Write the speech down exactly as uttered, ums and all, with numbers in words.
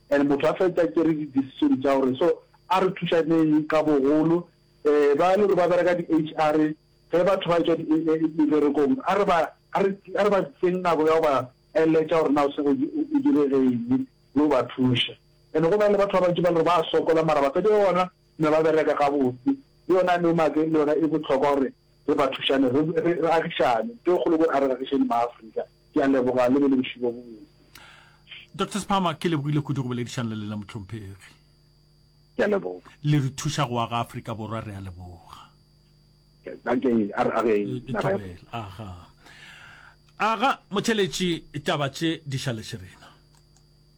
and motho a fetsa ke re di-decision tsa gore so a re thušaneng ka bogolo um ba le gore ba bereka di-H R ge batho ba tswa diberekong a re ba tseng nako ya go ba eletša gore na o se o diregeng le o ba thuša and go ba le batho ba bantši ba le ba sokola mara basadi bona ne ba bereka ka botse yona ne make le yona e botlhokwa gore re ba thušane re agišane ke kgolo gore a re agišane maaforika ke a leboga le be le bošibo bo Doctor Sphama ke lebogile kudu go boledišana le lela motlhomphegi ke a leboga le re thuša go aga Afrika Borwa re a leboga aga aga motšheletši taba tše di šaletše rena